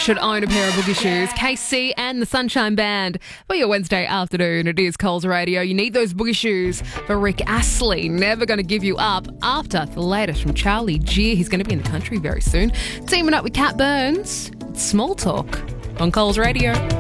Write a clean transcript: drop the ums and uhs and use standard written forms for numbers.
should own a pair of boogie shoes. KC and the Sunshine Band for your Wednesday afternoon. It is Coles Radio. You need those boogie shoes for Rick Astley. Never going to give you up after the latest from Charlie G. He's going to be in the country very soon. Teaming up with Cat Burns. It's Small Talk on Coles Radio.